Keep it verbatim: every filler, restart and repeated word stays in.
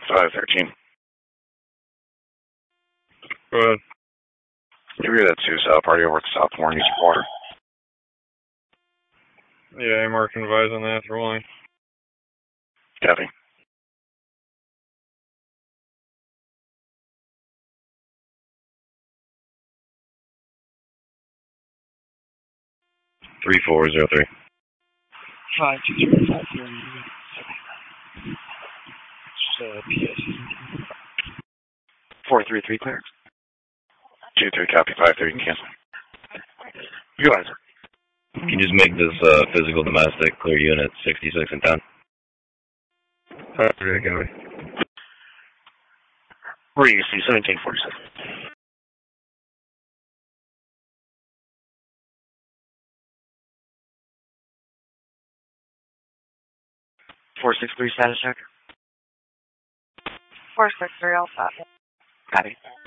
five thirteen. Go ahead. You hear that Sioux party over at the South Warren East Quarter? Yeah, I'm marking advise on that for one. Copy. Three four zero three. Five two three five three. Uh, P S. Four three three clear. Two three copy. Five three cancel. You guys. Can you just make this uh, physical domestic clear unit sixty-six and ten? Five three copy. Where you see seventeen forty seven. Four six three status check. Four six three all set. Copy.